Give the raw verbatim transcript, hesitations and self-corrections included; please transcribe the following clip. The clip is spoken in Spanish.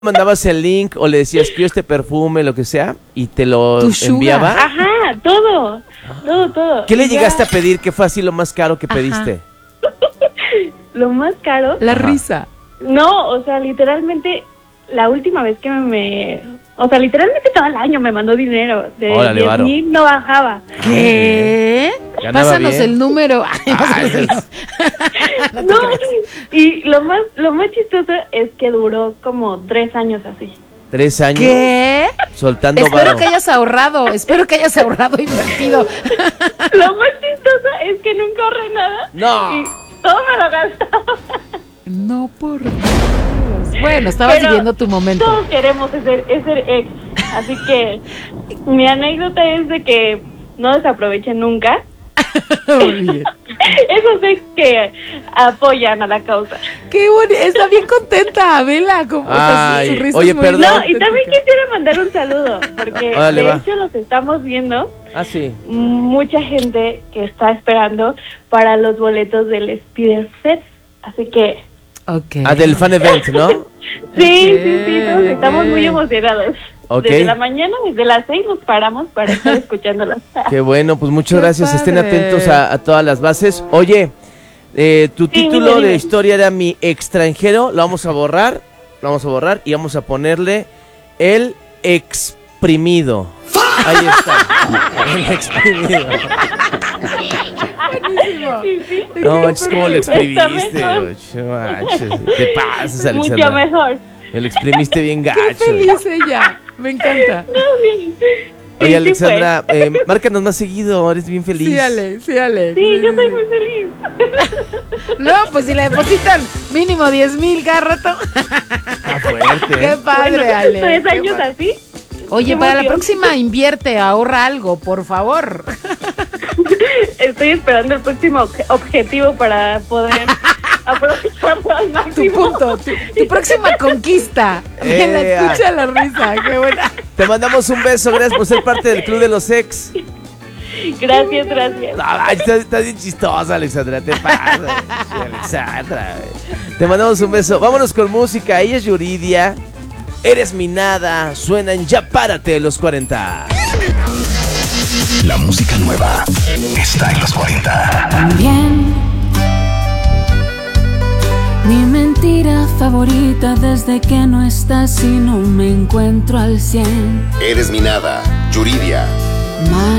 mandabas el link o le decías quiero este perfume, lo que sea, y te lo enviaba. Ajá, todo, todo, todo. ¿Qué le Ya. llegaste a pedir? ¿Qué fue así lo más caro que pediste? Lo más caro. La Ajá. risa. No, o sea, literalmente, la última vez que me... O sea, literalmente todo el año me mandó dinero. De Órale, diez varo. mil no bajaba. ¿Qué? Ganaba Pásanos bien. el número. Ay, No, y lo más, lo más chistoso es que duró como tres años así. Tres años ¿Qué? soltando Espero varo. que hayas ahorrado, espero que hayas ahorrado e invertido. Lo más chistoso es que nunca ahorré nada. No. Y todo me lo gastaba. No, por Dios. Bueno, estabas Pero viviendo tu momento. Todos queremos ser, ser ex. Así que mi anécdota es de que no desaprovechen nunca Muy bien. esos ex que apoyan a la causa. Qué bonito, está bien contenta, vela, como Ay, su risa oye, es muy perdón. No, y auténtica. también quisiera mandar un saludo, porque Órale, de va. hecho los estamos viendo. Ah, sí. Mucha gente que está esperando para los boletos del Spider Fest. Así que Ok. Ah, del fan event, ¿no? sí, Ok, sí, sí, todos estamos muy ok. emocionados. Ok. Desde la mañana, desde las seis nos paramos para estar escuchándolas. Qué bueno, pues muchas Qué gracias. Estén padre. atentos a, a todas las bases. Oye, eh, tu Sí, título dime, de dime. historia era Mi Extranjero. Lo vamos a borrar. Lo vamos a borrar y vamos a ponerle El Exprimido. Ahí está. El Exprimido. Buenísimo. Sí, sí. No manches, ¿cómo lo Está exprimiste? mejor. Ocho, manches. Te pasas, Mucho Alexandra. mejor. Me lo exprimiste bien Qué gacho. feliz ella, me encanta. No, sí. Sí, Oye, sí Alexandra, eh, márcanos más seguido. Eres bien feliz. Sí, Ale, sí, Ale. fue. Sí, yo soy muy feliz. No, pues si le depositan mínimo diez mil cada rato. Está fuerte. Qué ¿eh? padre, Bueno, Ale. tres qué años padre. así. Oye, Qué para la emoción. próxima invierte, ahorra algo, por favor. Estoy esperando el próximo obje- objetivo para poder aprovecharlo al Tu máximo. punto, tu, tu próxima conquista. Me la Ea. escucha la risa, qué buena. Te mandamos un beso. Gracias por ser parte del Club de los Ex. Gracias, gracias. Ay, estás, estás bien chistosa, Alexandra. Te pasa. Sí, Alexandra. güey. Te mandamos un beso. Vámonos con música. Ella es Yuridia. Eres mi nada. Suena en Ya Párate los cuarenta. La música nueva está en los cuarenta. También mi mentira favorita desde que no estás y no me encuentro al cien. Eres mi nada, Yuridia. Más